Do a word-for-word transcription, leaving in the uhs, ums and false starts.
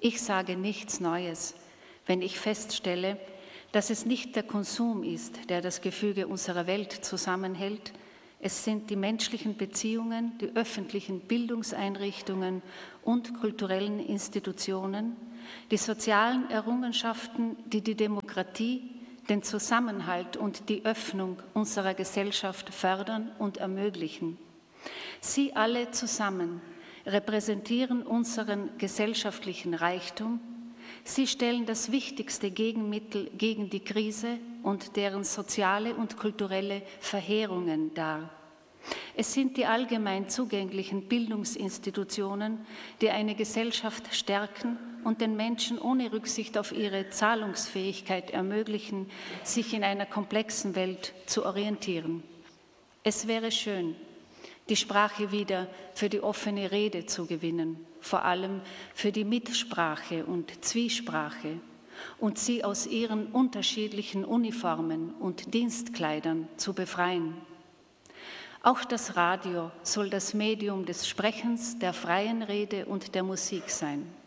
Ich sage nichts Neues, wenn ich feststelle, dass es nicht der Konsum ist, der das Gefüge unserer Welt zusammenhält. Es sind die menschlichen Beziehungen, die öffentlichen Bildungseinrichtungen und kulturellen Institutionen, die sozialen Errungenschaften, die die Demokratie, den Zusammenhalt und die Öffnung unserer Gesellschaft fördern und ermöglichen. Sie alle zusammen repräsentieren unseren gesellschaftlichen Reichtum. Sie stellen das wichtigste Gegenmittel gegen die Krise und deren soziale und kulturelle Verheerungen dar. Es sind die allgemein zugänglichen Bildungsinstitutionen, die eine Gesellschaft stärken und den Menschen ohne Rücksicht auf ihre Zahlungsfähigkeit ermöglichen, sich in einer komplexen Welt zu orientieren. Es wäre schön, die Sprache wieder für die offene Rede zu gewinnen, vor allem für die Mitsprache und Zwiesprache und sie aus ihren unterschiedlichen Uniformen und Dienstkleidern zu befreien. Auch das Radio soll das Medium des Sprechens, der freien Rede und der Musik sein.